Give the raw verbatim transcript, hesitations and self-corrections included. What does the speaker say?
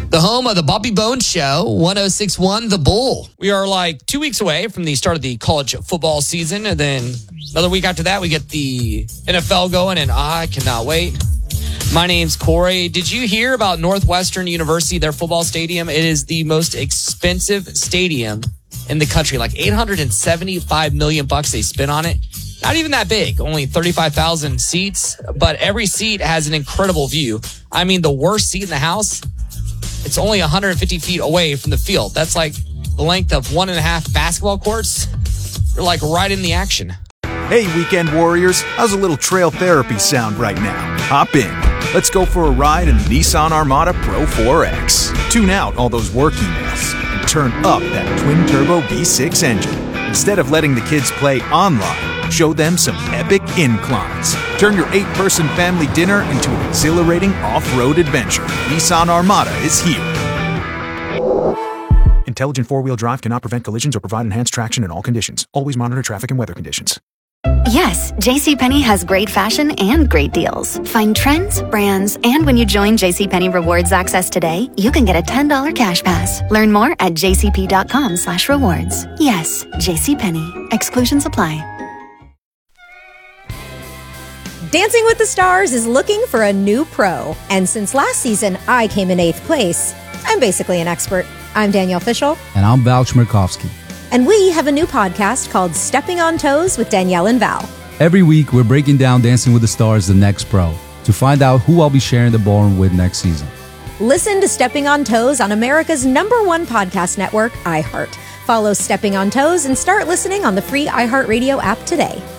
The home of the Bobby Bones Show, one oh six point one The Bull. We are like two weeks away from the start of the college football season. And then another week after that, we get the N F L going, and I cannot wait. My name's Corey. Did you hear about Northwestern University, their football stadium? It is the most expensive stadium in the country, like eight hundred seventy-five million bucks they spent on it. Not even that big, only thirty-five thousand seats, but every seat has an incredible view. I mean, the worst seat in the house, it's only one hundred fifty feet away from the field. That's like the length of one and a half basketball courts. You're like right in the action. Hey, weekend warriors, how's a little trail therapy sound right now? Hop in. Let's go for a ride in the Nissan Armada Pro four X. Tune out all those work emails and turn up that twin-turbo V six engine. Instead of letting the kids play online, show them some epic inclines. Turn your eight-person family dinner into an exhilarating off-road adventure. Nissan Armada is here. Intelligent four-wheel drive cannot prevent collisions or provide enhanced traction in all conditions. Always monitor traffic and weather conditions. Yes, JCPenney has great fashion and great deals. Find trends, brands, and when you join JCPenney Rewards Access today, you can get a ten dollars cash pass. Learn more at jcp.com slash rewards. Yes, JCPenney. Exclusions apply. Dancing with the Stars is looking for a new pro. And since last season, I came in eighth place. I'm basically an expert. I'm Danielle Fishel. And I'm Val Chmerkovsky. And we have a new podcast called Stepping on Toes with Danielle and Val. Every week, we're breaking down Dancing with the Stars, the next pro, to find out who I'll be sharing the ballroom with next season. Listen to Stepping on Toes on America's number one podcast network, iHeart. Follow Stepping on Toes and start listening on the free iHeartRadio app today.